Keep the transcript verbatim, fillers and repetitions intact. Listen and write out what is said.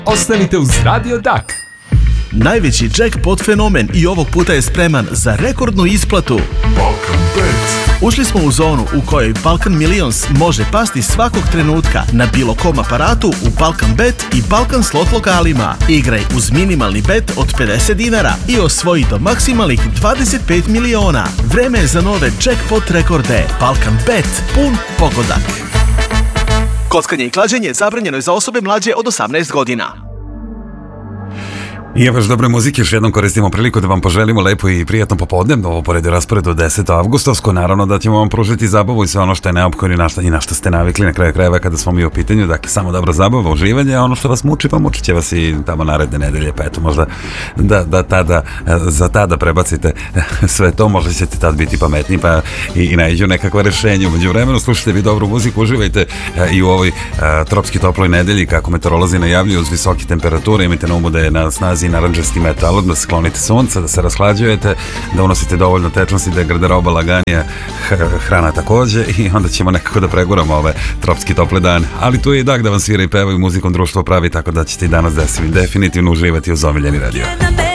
Ostanite uz Radio Dak. Najveći jackpot fenomen i ovog puta je spreman za rekordnu isplatu. Balkan Bet. Ušli smo u zonu u kojoj Balkan Millions može pasti svakog trenutka na bilo kom aparatu u Balkan Bet i Balkan slot lokalima. Igraj uz minimalni bet od pedeset dinara i osvoji do maksimalnih dvadeset pet miliona. Vreme je za nove jackpot rekorde. Balkan Bet, pun pogodak. Kockanje i klađenje zabranjeno je za osobe mlađe od osamnaest godina. I evo još dobre muzike, još jednom koristimo priliku da vam poželimo lepo i prijatno popodne, ovo pored rasporedu desetog avgustovsko, naravno da ćemo vam pružiti zabavu i sve ono što je neophodno i na što, i na što ste navikli na kraju krajeva kada smo mi u pitanju, dakle samo dobra zabava, uživanje, a ono što vas muči, pa mučit će vas i tamo naredne nedelje, pa eto možda da, da tada, za tada prebacite sve to, možda ćete tad biti pametni pa i, i nađu nekakva rešenja. Umeđu vremenu slušajte vi dobru muziku, uživajte i u ovoj a, tropski toploj nedelji, kako meteorolozi najavljuju, uz visoke temperature, imajte na umu da je na snazi i naranđasti metal, da se sklonite sunca, da se rashlađujete, da unosite dovoljno tečnosti, da je garderoba laganija, hrana takođe i onda ćemo nekako da preguramo ove tropski tople dane. Ali tu je i Dak da vam svira i peva i muzikom društvo pravi, tako da ćete i danas definitivno uživati uz omiljeni radio.